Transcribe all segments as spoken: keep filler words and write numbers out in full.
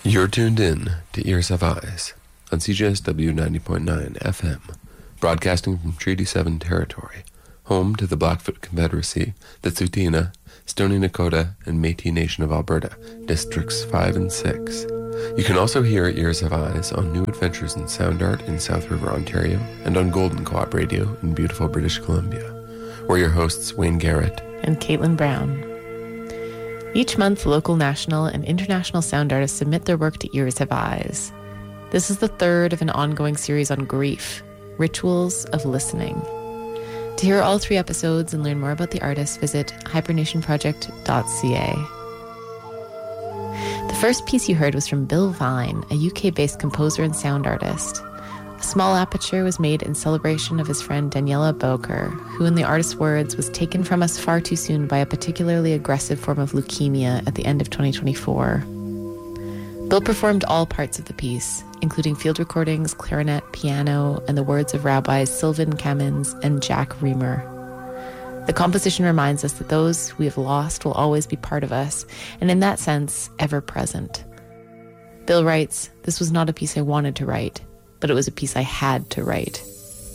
You're tuned in to Ears Have Eyes on C J S W ninety point nine F M, broadcasting from Treaty seven territory, home to the Blackfoot Confederacy, the Tsuut'ina, Stoney Nakoda, and Métis Nation of Alberta, Districts five and six. You can also hear Ears Have Eyes on New Adventures in Sound Art in South River, Ontario, and on Golden Co-op Radio in beautiful British Columbia. We're your hosts, Wayne Garrett and Caitlin Brown. Each month, local, national, and international sound artists submit their work to Ears Have Eyes. This is the third of an ongoing series on grief, Rituals of Listening. To hear all three episodes and learn more about the artists, visit hibernation project dot c a. The first piece you heard was from Bill Vine, a U K-based composer and sound artist. A small aperture was made in celebration of his friend Daniela Boker, who, in the artist's words, was taken from us far too soon by a particularly aggressive form of leukemia at the end of twenty twenty-four. Bill performed all parts of the piece, including field recordings, clarinet, piano, and the words of rabbis Sylvan Kamins and Jack Reamer. The composition reminds us that those we have lost will always be part of us, and in that sense, ever present. Bill writes, "This was not a piece I wanted to write, but it was a piece I had to write."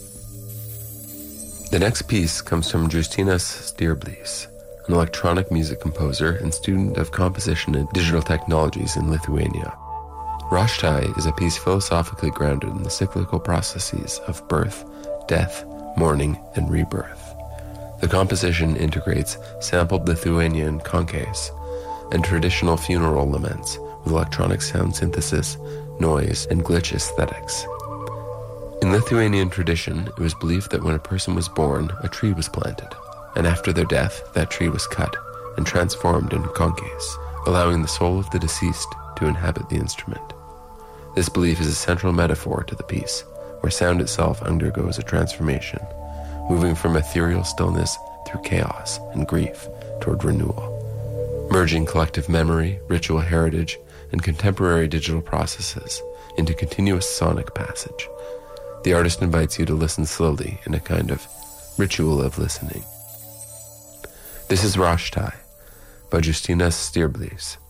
The next piece comes from Justinas Stirblys, an electronic music composer and student of composition and digital technologies in Lithuania. Rashtai is a piece philosophically grounded in the cyclical processes of birth, death, mourning, and rebirth. The composition integrates sampled Lithuanian conches and traditional funeral laments with electronic sound synthesis, noise, and glitch aesthetics. In Lithuanian tradition, it was believed that when a person was born, a tree was planted, and after their death, that tree was cut and transformed into conches, allowing the soul of the deceased to inhabit the instrument. This belief is a central metaphor to the piece, where sound itself undergoes a transformation, moving from ethereal stillness through chaos and grief toward renewal, merging collective memory, ritual heritage, and contemporary digital processes into continuous sonic passage. The artist invites you to listen slowly in a kind of ritual of listening. This is Rashtai by Justinas Stirblys.